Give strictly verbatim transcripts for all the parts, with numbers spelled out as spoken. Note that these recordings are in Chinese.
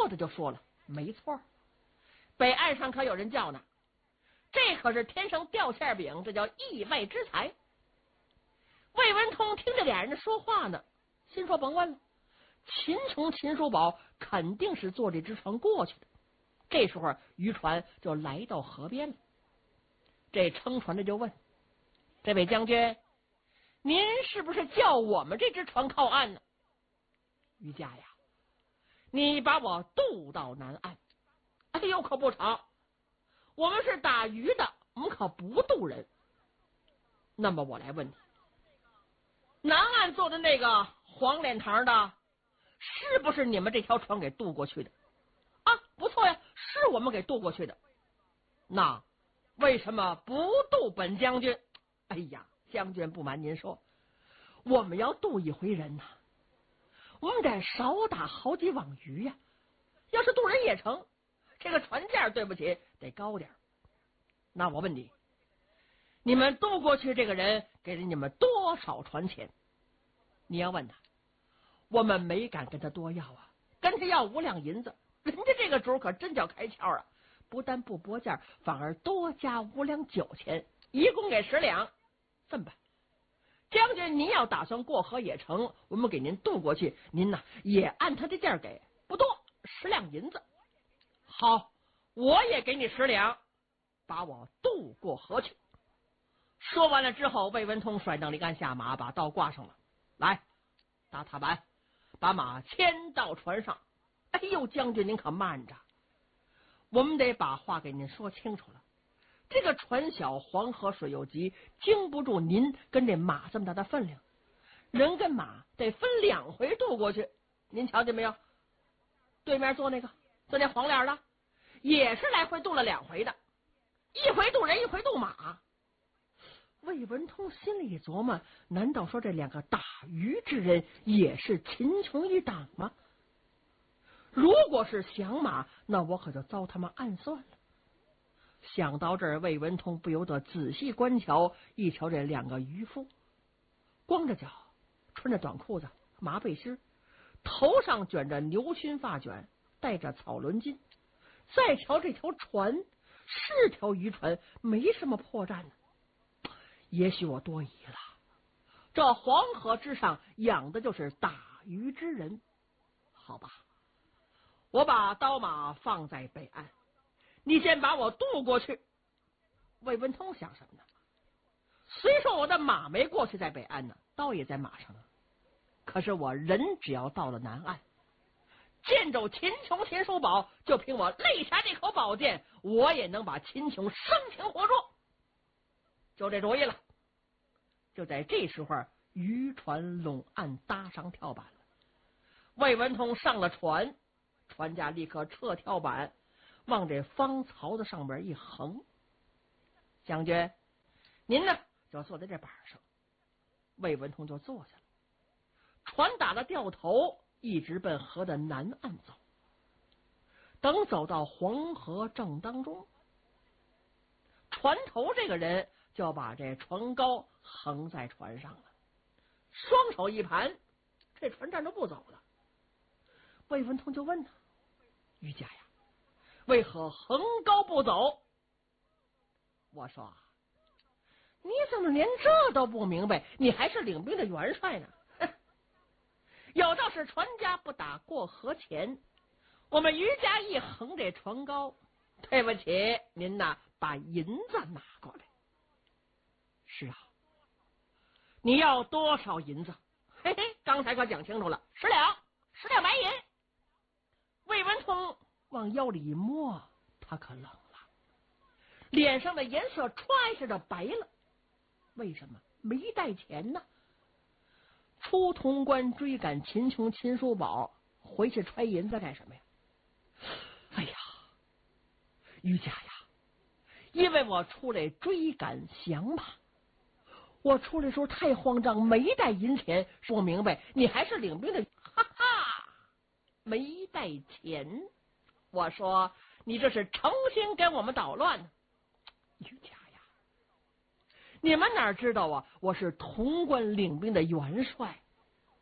的就说了，没错，北岸上可有人叫呢，这可是天上掉馅饼，这叫意外之财。魏文通听着俩人说话呢，心说甭问了，秦琼秦叔宝肯定是坐这只船过去的。这时候渔船就来到河边了，这撑船的就问，这位将军，您是不是叫我们这只船靠岸呢？渔家呀，你把我渡到南岸。哎呦，可不成，我们是打鱼的，我们可不渡人。那么我来问你，南岸坐的那个黄脸堂的，是不是你们这条船给渡过去的？啊，不错呀，是我们给渡过去的。那为什么不渡本将军？哎呀，将军不瞒您说，我们要渡一回人呐、啊，我们得少打好几网鱼呀、啊。要是渡人也成，这个船价对不起得高点。那我问你，你们渡过去这个人给了你们多少船钱？你要问他，我们没敢跟他多要啊，跟他要五两银子，人家这个主可真叫开窍啊，不但不拨价，反而多加五两酒钱，一共给十两。这么办，将军您要打算过河也成，我们给您渡过去，您呐也按他的价给，不多，十两银子。好，我也给你十两，把我渡过河去。说完了之后，魏文通甩灯离杆下马，把刀挂上了。来，打踏板，把马牵到船上。哎呦，将军您可慢着，我们得把话给您说清楚了。这个船小，黄河水又急，经不住您跟这马这么大的分量，人跟马得分两回渡过去。您瞧见没有？对面坐那个，坐那黄脸的，也是来回渡了两回的，一回渡人，一回渡马。魏文通心里一琢磨，难道说这两个打鱼之人也是秦琼一党吗？如果是降马，那我可就遭他们暗算了。想到这儿，魏文通不由得仔细观瞧，一瞧这两个渔夫，光着脚，穿着短裤子、麻背心，头上卷着牛须发卷，戴着草轮巾。再瞧这条船，是条渔船，没什么破绽呢。也许我多疑了，这黄河之上养的就是打鱼之人。好吧，我把刀马放在北岸，你先把我渡过去。魏文通想什么呢？虽说我的马没过去在北岸呢，刀也在马上啊，可是我人只要到了南岸，见着秦琼秦叔宝，就凭我肋下这口宝剑，我也能把秦琼生擒活捉。就这主意了。就在这时候，渔船拢岸搭上跳板了。魏文通上了船，船家立刻撤跳板，往这方槽子上边一横。将军，您呢就坐在这板上。魏文通就坐下了。船打了掉头，一直奔河的南岸走。等走到黄河正当中，船头这个人就把这船篙横在船上了，双手一盘，这船站着不走了。魏文通就问他，渔家呀，为何横篙不走？我说，你怎么连这都不明白？你还是领兵的元帅呢。有道是船家不打过河前，我们渔家一横这船篙，对不起您呐，把银子拿过来。是啊，你要多少银子？嘿嘿，刚才可讲清楚了，十两，十两白银。魏文通往腰里一摸，他可冷了，脸上的颜色唰一下就白了。为什么？没带钱呢。出潼关追赶秦琼秦叔宝，回去揣银子干什么呀？哎呀，渔家呀，因为我出来追赶降马，我出来时候太慌张，没带银钱。说明白，你还是领兵的，哈哈，没带钱。我说你这是诚心跟我们捣乱呢。渔家呀，你们哪知道啊，我是潼关领兵的元帅，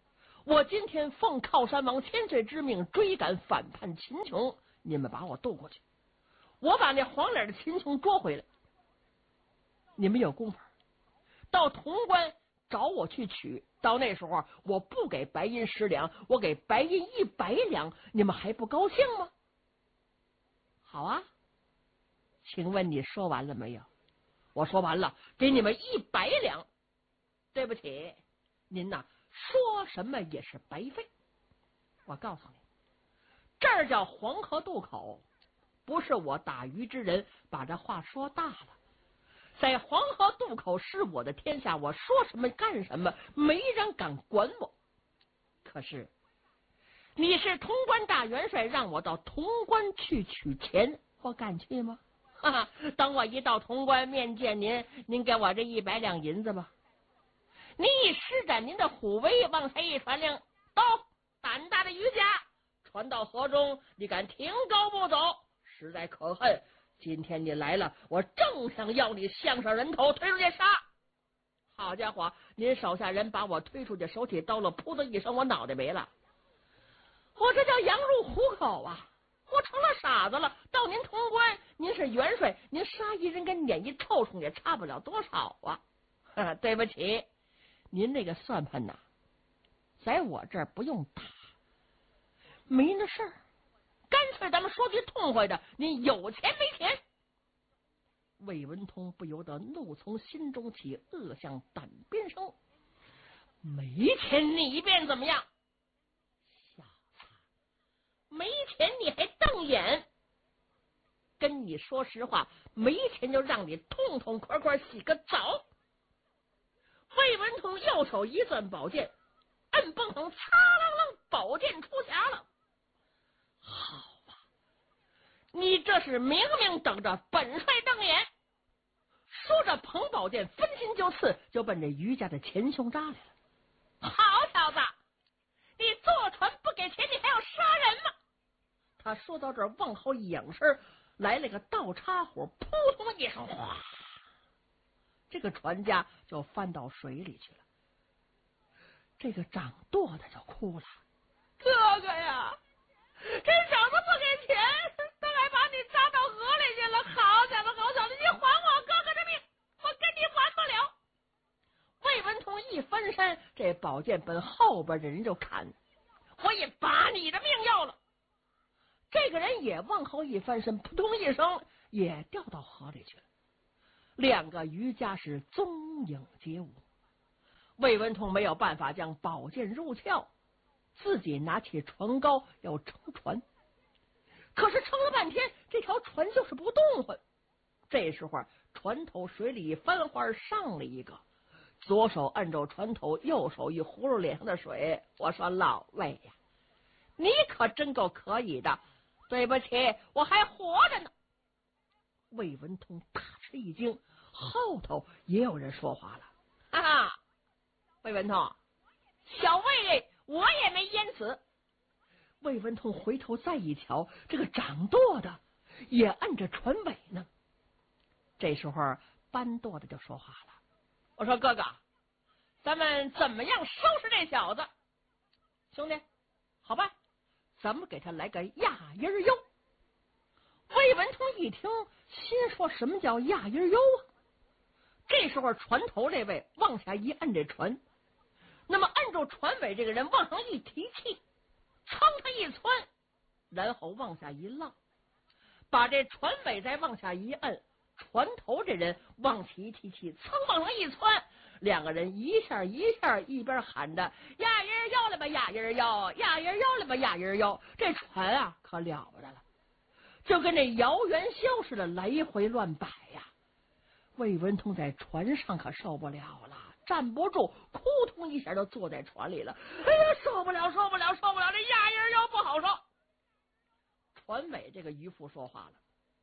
我今天奉靠山王千岁之命追赶反叛秦琼，你们把我渡过去，我把那黄脸的秦琼捉回来。你们有功夫到潼关找我去取，到那时候我不给白银十两，我给白银一百两，你们还不高兴吗？好啊，请问你说完了没有？我说完了，给你们一百两。对不起，您呐说什么也是白费。我告诉你，这儿叫黄河渡口，不是我打鱼之人把这话说大了。在黄河渡口是我的天下，我说什么干什么，没人敢管我。可是你是潼关大元帅，让我到潼关去取钱，我敢去吗？哈哈，等我一到潼关面见您，您给我这一百两银子吧。你一施展您的虎威，往下一传令，走，胆大的渔家传到河中，你敢停高不走，实在可恨。今天你来了，我正想要你项上人头推出去杀。好家伙，您手下人把我推出去，手起刀落，噗的一声，我脑袋没了。我这叫羊入虎口啊！我成了傻子了。到您潼关，您是元帅，您杀一人跟撵一臭虫也差不了多少啊！呵呵，对不起，您那个算盘呐，在我这儿不用打，没那事儿。干脆咱们说句痛快的，您有钱没钱？魏文通不由得怒从心中起，恶向胆边生。没钱你便怎么样？小子，没钱你还瞪眼？跟你说实话，没钱就让你痛痛快快洗个澡。魏文通右手一攥宝剑，摁蹦蹦，擦啷啷，宝剑出匣了。好吧，你这是明明等着本帅瞪眼。说着捧宝剑分心就刺，就奔着于家的前胸扎来了。好小子，你坐船不给钱，你还要杀人吗？他说到这儿，往后一仰身，来了个倒插火，扑通一声，哗，这个船家就翻到水里去了。这个掌舵的就哭了：“哥哥呀，这小子不给钱，他还把你扎到河里去了！好小子，好小子，你还我哥哥的命，我跟你还不了！”魏文通一翻身，这宝剑奔后边的人就砍，我也把你的命要了。这个人也往后一翻身，扑通一声也掉到河里去了。两个渔家是踪影皆无。魏文通没有办法将宝剑入鞘，自己拿起船篙要撑船，可是撑了半天，这条船就是不动换。这时候船头水里翻花上了一个，左手按着船头，右手一葫芦脸上的水。我说老魏呀，你可真够可以的，对不起，我还活着呢。魏文通大吃一惊，后头也有人说话了：“哈哈，魏文通，小魏我也没淹死。”魏文通回头再一瞧，这个掌舵的也按着船尾呢。这时候搬舵的就说话了：“我说哥哥，咱们怎么样收拾这小子？兄弟，好吧，咱们给他来个压阴儿腰。”魏文通一听，心说什么叫压阴儿腰啊？这时候船头这位往下一按这船，那么按住船尾这个人往上一提气，噌他一窜，然后往下一浪，把这船尾再往下一按，船头这人往起一提气，噌往上一窜，两个人一下一下一边喊着压阴儿腰了吧，压阴儿腰，压阴儿腰了吧，压阴儿腰。这船啊可了不得了，就跟这摇元宵似的来回乱摆呀。魏文通在船上可受不了了，站不住，扑通一下就坐在船里了。哎呀，受不了，受不了，受不了，这压阴儿腰不好受。船尾这个渔夫说话了：“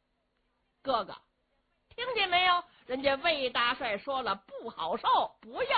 哥哥，听见没有？人家魏大帅说了，不好受，不要